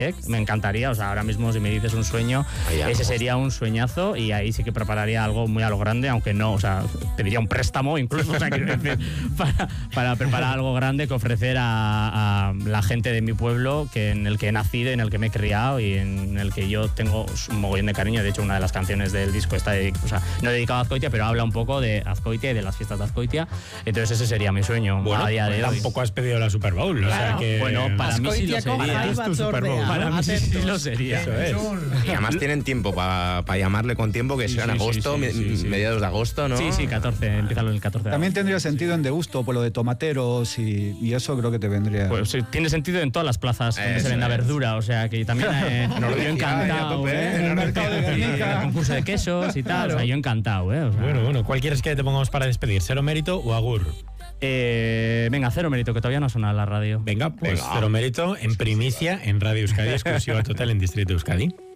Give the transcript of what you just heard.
Me encantaría, o sea, ahora mismo si me dices un sueño, ese sería un sueñazo y ahí sí que prepararía algo muy a lo grande, aunque no, o sea, pediría un préstamo incluso, o sea, quiero decir, para preparar algo grande que ofrecer a la gente de mi pueblo, en el que he nacido, en el que me he criado y en el que yo tengo un mogollón de cariño. De hecho, una de las canciones del disco está o sea, no dedicado a Azkoitia, pero habla un poco de Azkoitia y de las fiestas de Azkoitia. Entonces ese sería mi sueño a día de hoy. Tampoco has pedido la Super Bowl, claro. O sea que... Bueno, para mí sí lo sería. Es tu Super Bowl. Para mí sí lo sería. Eso es. Y además tienen tiempo para llamarle con tiempo, que sea en agosto, mediados de agosto, ¿no? Sí, 14, empieza el 14 de También tendría sentido en Deusto, por lo de tomateros y eso creo que te vendría. Pues sí, tiene sentido en todas las plazas donde se venda verdura, o sea que también yo encantado, en el mercado de Guernica. El concurso de quesos y tal, o sea, yo encantado, o sea. Bueno, ¿cuál quieres que te pongamos para despedir? ¿Cero mérito o agur? Venga, Cero Mérito, que todavía no suena en la radio. Venga, pues Cero Mérito en primicia en Radio Euskadi, exclusiva total en Distrito Euskadi.